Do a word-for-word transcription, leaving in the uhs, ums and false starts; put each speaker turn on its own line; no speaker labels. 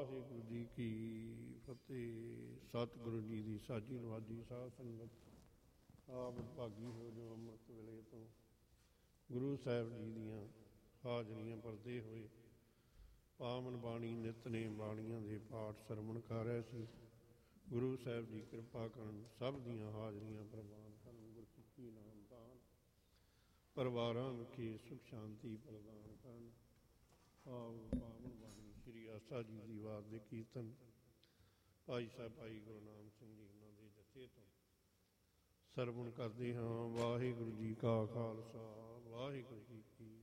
ਵਾਹਿਗੁਰੂ ਜੀ ਕੀ ਫਤਿਹ। ਸਤਿਗੁਰੂ ਜੀ ਦੀ ਸਾਜੀ ਨਵਾਜੀ ਸਾਧ ਸੰਗਤ ਆਪ ਭਾਗੀ ਹੋ ਜੋ ਅੰਮ੍ਰਿਤ ਵੇਲੇ ਤੋਂ ਗੁਰੂ ਸਾਹਿਬ ਜੀ ਦੀਆਂ ਹਾਜ਼ਰੀਆਂ ਭਰਦੇ ਹੋਏ ਪਾਵਨ ਬਾਣੀ ਨਿਤਨੇਮ ਬਾਣੀਆਂ ਦੇ ਪਾਠ ਸਰਵਣ ਕਰ ਰਹੇ ਸੀ। ਗੁਰੂ ਸਾਹਿਬ ਜੀ ਕਿਰਪਾ ਕਰਨ, ਸਭ ਦੀਆਂ ਹਾਜ਼ਰੀਆਂ ਪ੍ਰਵਾਨ ਕਰਨ, ਗੁਰਸਿੱਖੀ ਨਾਮ ਦਾਨ ਪਰਿਵਾਰਾਂ ਵਿਖੇ ਸੁਖ ਸ਼ਾਂਤੀ ਪ੍ਰਦਾਨ ਕਰਨ। ਆਓ ਪਾਵਨ ਬਾਣੀ ਸ਼੍ਰੀ ਆਸਾ ਜੀ ਦੀ ਵਾਰ ਦੇ ਕੀਰਤਨ ਭਾਈ ਸਾਹਿਬ ਭਾਈ ਗੁਰੂ ਨਾਮ ਸਿੰਘ ਜੀ ਉਹਨਾਂ ਦੇ ਜਥੇ ਤੋਂ ਸਰਵਣ ਕਰਦੇ ਹਾਂ। ਵਾਹਿਗੁਰੂ ਜੀ ਕਾ ਖਾਲਸਾ, ਵਾਹਿਗੁਰੂ ਜੀ ਕੀ